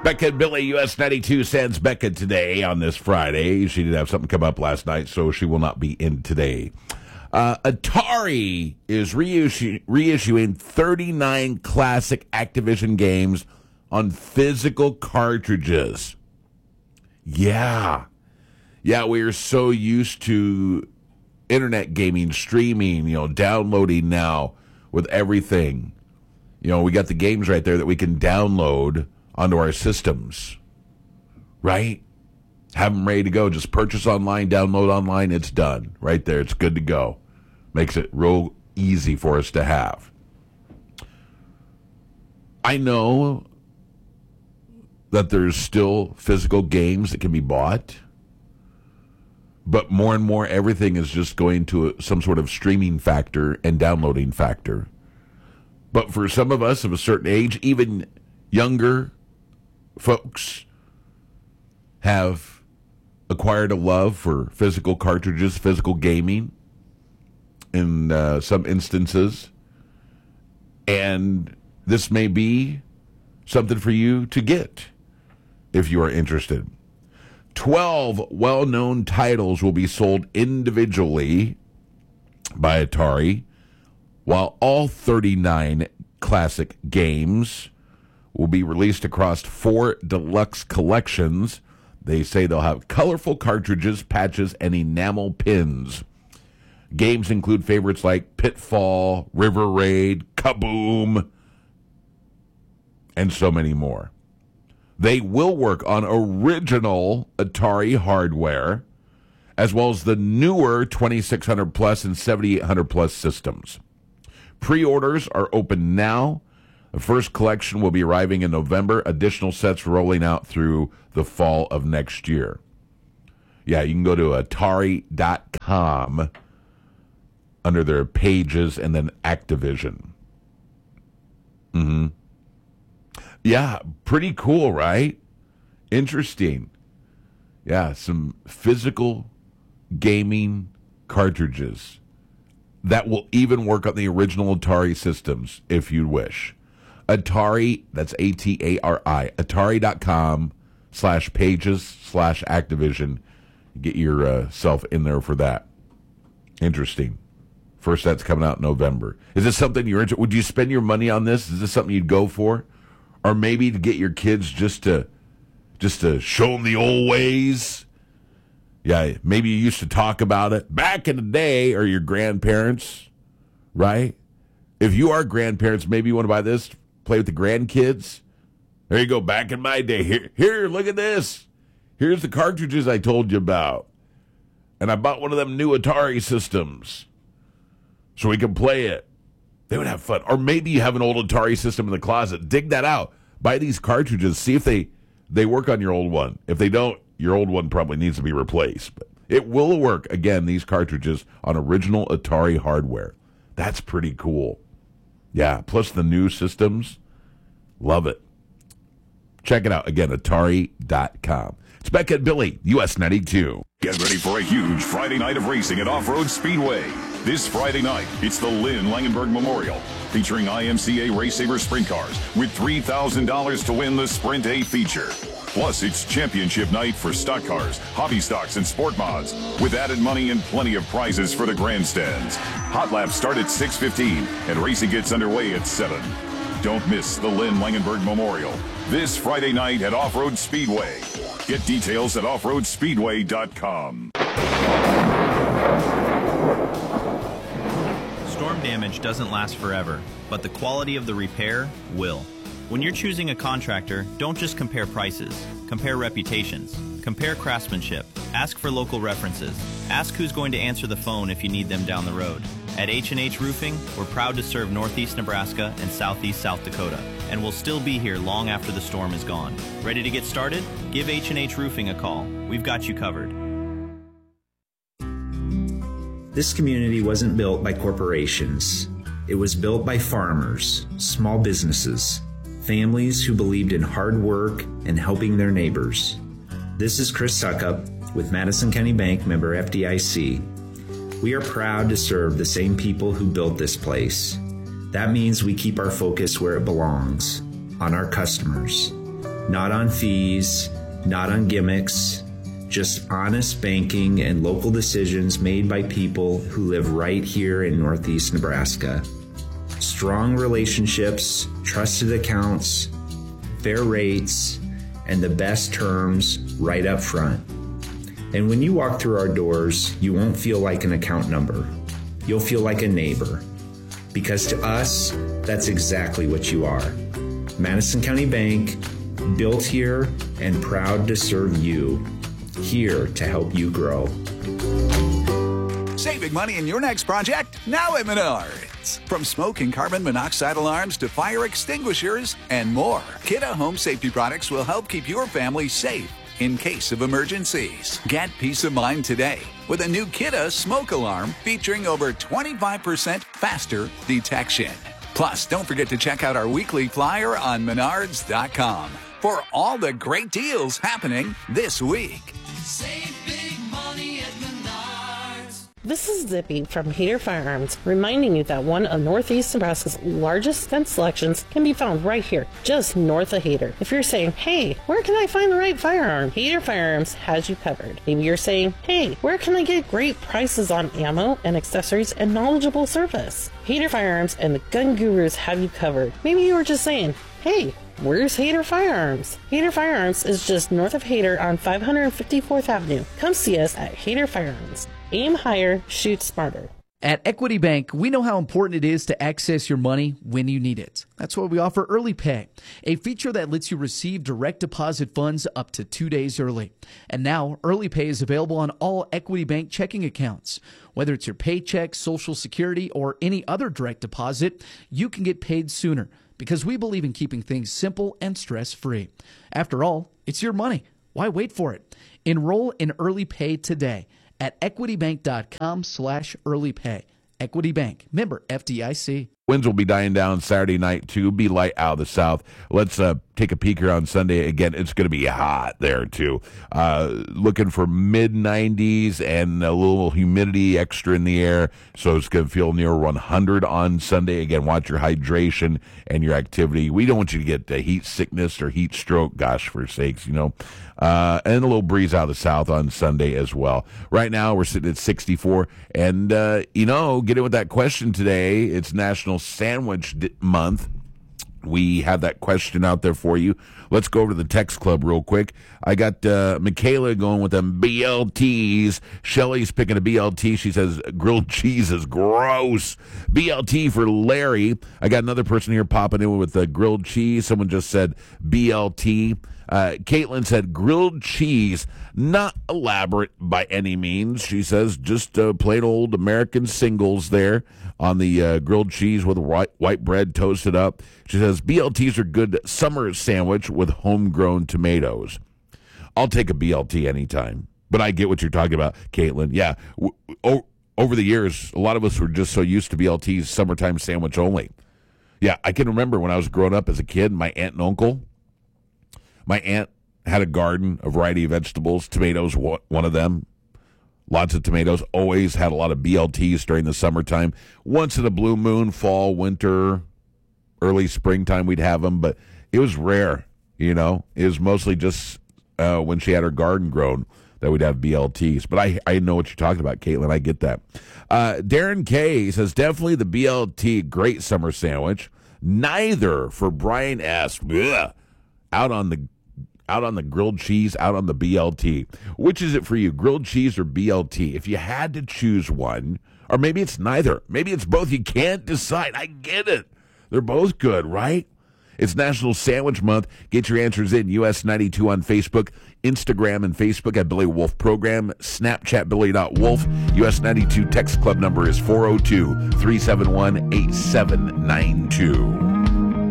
Becca and Billy, US 92 sends Becca today on this Friday. She did have something come up last night, so she will not be in today. Atari is reissuing 39 classic Activision games on physical cartridges. Yeah, we are so used to internet gaming, streaming, downloading now with everything. We got the games right there that we can download onto our systems, right? Have them ready to go. Just purchase online, download online, it's done. Right there, it's good to go. Makes it real easy for us to have. I know that there's still physical games that can be bought, but more and more everything is just going to some sort of streaming factor and downloading factor. But for some of us of a certain age, even younger folks have acquired a love for physical cartridges, physical gaming in some instances. And this may be something for you to get if you are interested. 12 well-known titles will be sold individually by Atari, while all 39 classic games will be released across 4 deluxe collections. They say they'll have colorful cartridges, patches, and enamel pins. Games include favorites like Pitfall, River Raid, Kaboom, and so many more. They will work on original Atari hardware, as well as the newer 2600 plus and 7800 plus systems. Pre-orders are open now. The first collection will be arriving in November. Additional sets rolling out through the fall of next year. Yeah, you can go to Atari.com under their pages and then Activision. Yeah, pretty cool, right? Interesting. Yeah, some physical gaming cartridges that will even work on the original Atari systems if you wish. Atari, that's Atari, Atari.com/pages/Activision. Get yourself in there for that. Interesting. First set's coming out in November. Is this something you're interested? Would you spend your money on this? Is this something you'd go for? Or maybe to get your kids just to show them the old ways? Yeah, maybe you used to talk about it back in the day, or your grandparents, right? If you are grandparents, maybe you want to buy this, play with the grandkids. There you go, back in my day. Here, look at this. Here's the cartridges I told you about. And I bought one of them new Atari systems so we can play it. They would have fun. Or maybe you have an old Atari system in the closet. Dig that out. Buy these cartridges. See if they work on your old one. If they don't, your old one probably needs to be replaced. But it will work, again, these cartridges on original Atari hardware. That's pretty cool. Yeah, plus the new systems. Love it. Check it out. Again, Atari.com. It's Becca and Billy, US 92. Get ready for a huge Friday night of racing at Off-Road Speedway. This Friday night, it's the Lynn Langenberg Memorial, featuring IMCA Race Saver Sprint Cars with $3,000 to win the Sprint A feature. Plus, it's championship night for stock cars, hobby stocks, and sport mods, with added money and plenty of prizes for the grandstands. Hot laps start at 6:15, and racing gets underway at 7. Don't miss the Lynn Langenberg Memorial this Friday night at Off-Road Speedway. Get details at offroadspeedway.com. Storm damage doesn't last forever, but the quality of the repair will. When you're choosing a contractor, don't just compare prices. Compare reputations. Compare craftsmanship. Ask for local references. Ask who's going to answer the phone if you need them down the road. At H&H Roofing, we're proud to serve Northeast Nebraska and Southeast South Dakota, and we'll still be here long after the storm is gone. Ready to get started? Give H&H Roofing a call. We've got you covered. This community wasn't built by corporations. It was built by farmers, small businesses, families who believed in hard work and helping their neighbors. This is Chris Suckup with Madison County Bank, member FDIC. We are proud to serve the same people who built this place. That means we keep our focus where it belongs, on our customers. Not on fees, not on gimmicks, just honest banking and local decisions made by people who live right here in Northeast Nebraska. Strong relationships, trusted accounts, fair rates, and the best terms right up front. And when you walk through our doors, you won't feel like an account number. You'll feel like a neighbor. Because to us, that's exactly what you are. Madison County Bank, built here and proud to serve you. Here to help you grow. Saving money in your next project? Now at Menards. From smoke and carbon monoxide alarms to fire extinguishers and more, Kidde Home Safety products will help keep your family safe in case of emergencies. Get peace of mind today with a new Kidde smoke alarm featuring over 25% faster detection. Plus, don't forget to check out our weekly flyer on Menards.com for all the great deals happening this week. Save big money at Menards. This is Zippy from Hader Firearms, reminding you that one of Northeast Nebraska's largest gun selections can be found right here, just north of Hader. If you're saying, hey, where can I find the right firearm? Hader Firearms has you covered. Maybe you're saying, hey, where can I get great prices on ammo and accessories and knowledgeable service? Hader Firearms and the Gun Gurus have you covered. Maybe you were just saying, hey, where's Hader Firearms? Hader Firearms is just north of Hader on 554th Avenue. Come see us at Hader Firearms. Aim higher, shoot smarter. At Equity Bank, we know how important it is to access your money when you need it. That's why we offer Early Pay, a feature that lets you receive direct deposit funds up to 2 days early. And now, Early Pay is available on all Equity Bank checking accounts. Whether it's your paycheck, Social Security, or any other direct deposit, you can get paid sooner because we believe in keeping things simple and stress-free. After all, it's your money. Why wait for it? Enroll in Early Pay today at equitybank.com/earlypay. Equity Bank, member FDIC. Winds will be dying down Saturday night, too. Be light out of the south. Let's take a peek here on Sunday. Again, it's going to be hot there, too. Looking for mid-90s and a little humidity extra in the air, so it's going to feel near 100 on Sunday. Again, watch your hydration and your activity. We don't want you to get heat sickness or heat stroke, gosh, for sakes, you know. And a little breeze out of the south on Sunday as well. Right now, we're sitting at 64. And, get in with that question today. It's National Sandwich Month. We have that question out there for you. Let's go over to the text club real quick. I got Michaela going with them BLTs. Shelly's picking a BLT. She says grilled cheese is gross. BLT for Larry. I got another person here popping in with the grilled cheese. Someone just said BLT. Caitlin said grilled cheese, not elaborate by any means. She says just plain old American singles there on the grilled cheese with white bread toasted up. She says BLTs are good summer sandwich with homegrown tomatoes. I'll take a BLT anytime, but I get what you're talking about, Caitlin. Yeah, over the years, a lot of us were just so used to BLTs, summertime sandwich only. Yeah, I can remember when I was growing up as a kid, my aunt and uncle. My aunt had a garden, a variety of vegetables, tomatoes, one of them. Lots of tomatoes. Always had a lot of BLTs during the summertime. Once in a blue moon, fall, winter, early springtime, we'd have them, but it was rare, you know. It was mostly just when she had her garden grown that we'd have BLTs. But I know what you're talking about, Caitlin. I get that. Darren K. says, definitely the BLT, great summer sandwich. Neither for Brian S. Ugh. Out on the grilled cheese, out on the BLT. Which is it for you, grilled cheese or BLT? If you had to choose one, or maybe it's neither. Maybe it's both. You can't decide. I get it. They're both good, right? It's National Sandwich Month. Get your answers in. US 92 on Facebook, Instagram and Facebook at Billy Wolf Program, Snapchat Billy.Wolf. US 92 text club number is 402-371-8792.